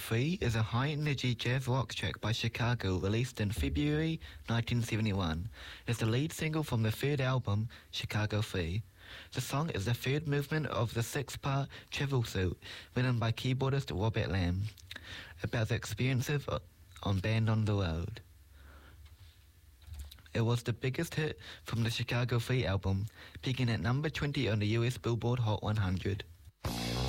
3 is a high-energy jazz rock track by Chicago released in February 1971. It's the lead single from the third album, Chicago 3. The song is the third movement of the six-part Travel Suit, written by keyboardist Robert Lamb, about the experiences on Band on the Road. It was the biggest hit from the Chicago 3 album, peaking at number 20 on the US Billboard Hot 100.